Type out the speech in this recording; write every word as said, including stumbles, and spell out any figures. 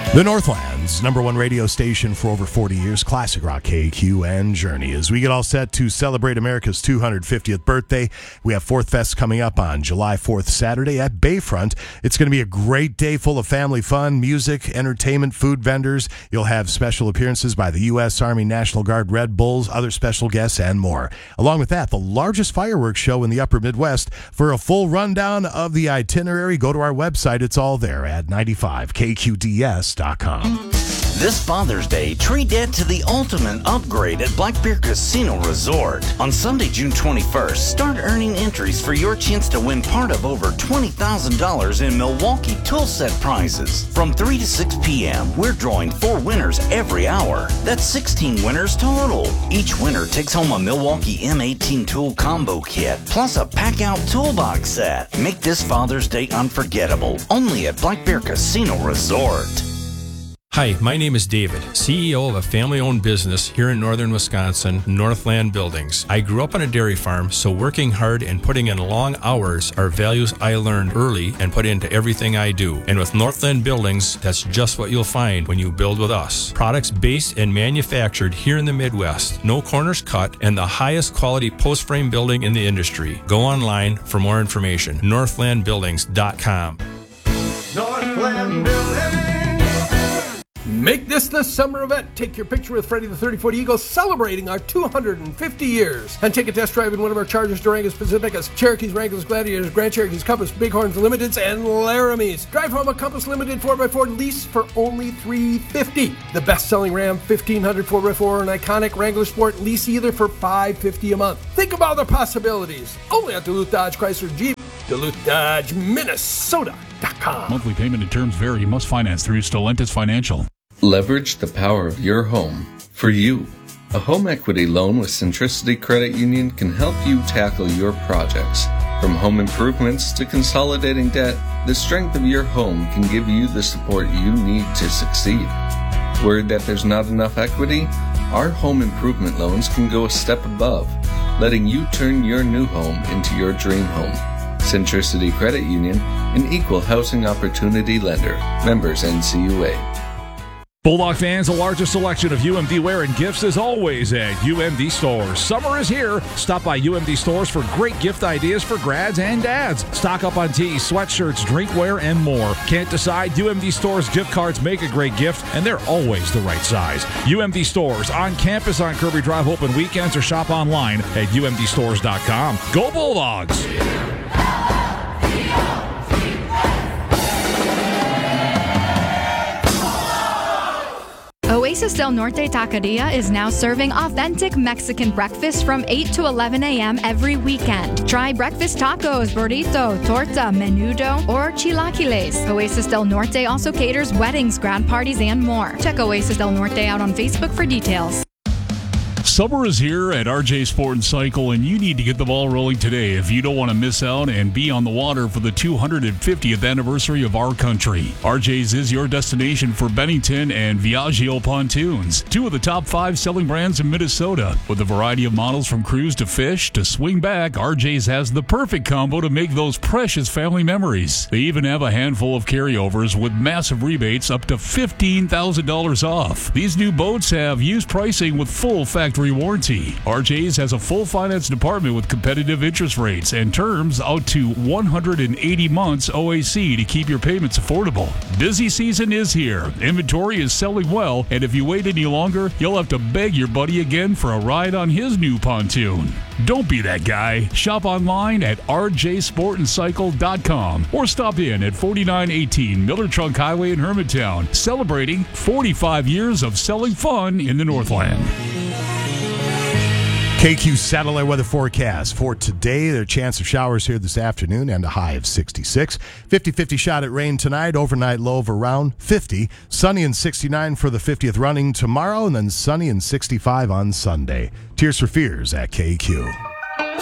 The Northland's number one radio station for over forty years, Classic Rock, K Q, and Journey. As we get all set to celebrate America's two hundred fiftieth birthday, we have Fourth Fest coming up on July fourth, Saturday at Bayfront. It's going to be a great day full of family fun, music, entertainment, food vendors. You'll have special appearances by the U S Army National Guard Red Bulls, other special guests, and more. Along with that, the largest fireworks show in the upper Midwest. For a full rundown of the itinerary, go to our website. It's all there at ninety-five K Q D S dot com. This Father's Day, treat Dad to the ultimate upgrade at Black Bear Casino Resort. On Sunday, June twenty-first, start earning entries for your chance to win part of over twenty thousand dollars in Milwaukee tool set prizes. From three to six p.m., we're drawing four winners every hour. That's sixteen winners total. Each winner takes home a Milwaukee M eighteen tool combo kit, plus a pack-out toolbox set. Make this Father's Day unforgettable. Only at Black Bear Casino Resort. Hi, my name is David, C E O of a family-owned business here in northern Wisconsin, Northland Buildings. I grew up on a dairy farm, so working hard and putting in long hours are values I learned early and put into everything I do. And with Northland Buildings, that's just what you'll find when you build with us. Products based and manufactured here in the Midwest, no corners cut, and the highest quality post-frame building in the industry. Go online for more information, northland buildings dot com. Northland Buildings. Make this the summer event. Take your picture with Freddie the thirty-foot Eagle celebrating our two hundred fifty years. And take a test drive in one of our Chargers, Durangos, Pacificas, Cherokees, Wranglers, Gladiators, Grand Cherokees, Compass, Bighorns, Limiteds, and Laramies. Drive home a Compass Limited four by four lease for only three hundred fifty dollars. The best-selling Ram fifteen hundred four by four and iconic Wrangler Sport lease either for five hundred fifty dollars a month. Think about the possibilities. Only at Duluth Dodge Chrysler Jeep. Duluth Dodge, Minnesota dot com. Monthly payment and terms vary. Must finance through Stellantis Financial. Leverage the power of your home for you. A home equity loan with Centricity Credit Union can help you tackle your projects. From home improvements to consolidating debt, the strength of your home can give you the support you need to succeed. Worried that there's not enough equity? Our home improvement loans can go a step above, letting you turn your new home into your dream home. Centricity Credit Union, an equal housing opportunity lender. Members N C U A. Bulldog fans, the largest selection of U M D wear and gifts is always at U M D Stores. Summer is here. Stop by U M D Stores for great gift ideas for grads and dads. Stock up on tees, sweatshirts, drinkware, and more. Can't decide? U M D Stores gift cards make a great gift, and they're always the right size. U M D Stores on campus on Kirby Drive, open weekends, or shop online at U M D stores dot com. Go Bulldogs! Oasis del Norte Taqueria is now serving authentic Mexican breakfast from eight to eleven a.m. every weekend. Try breakfast tacos, burrito, torta, menudo, or chilaquiles. Oasis del Norte also caters weddings, grad parties, and more. Check Oasis del Norte out on Facebook for details. Summer is here at R J Sport and Cycle, and you need to get the ball rolling today if you don't want to miss out and be on the water for the two hundred fiftieth anniversary of our country. R J's is your destination for Bennington and Viaggio pontoons, two of the top five selling brands in Minnesota. With a variety of models from cruise to fish to swing back, R J's has the perfect combo to make those precious family memories. They even have a handful of carryovers with massive rebates up to fifteen thousand dollars off. These new boats have used pricing with full factory warranty. R J's has a full finance department with competitive interest rates and terms out to one hundred eighty months O A C to keep your payments affordable. Busy season is here. Inventory is selling well, and if you wait any longer, you'll have to beg your buddy again for a ride on his new pontoon. Don't be that guy. Shop online at R J sport and cycle dot com or stop in at forty-nine eighteen Miller Trunk Highway in Hermantown, celebrating forty-five years of selling fun in the Northland. K Q satellite weather forecast for today. There are a chance of showers here this afternoon and a high of sixty-six. fifty-fifty shot at rain tonight. Overnight low of around fifty. Sunny and sixty-nine for the fiftieth running tomorrow, and then sunny and sixty-five on Sunday. Tears for Fears at K Q.